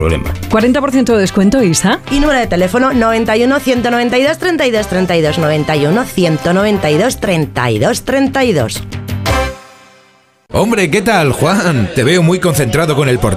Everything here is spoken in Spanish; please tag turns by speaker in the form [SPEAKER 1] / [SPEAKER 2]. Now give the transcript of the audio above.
[SPEAKER 1] problema.
[SPEAKER 2] 40% de descuento, Isa.
[SPEAKER 3] Y número de teléfono 91 192 32 32, 91 192 32 32.
[SPEAKER 1] Hombre, ¿qué tal, Juan? Te veo muy concentrado con el portal.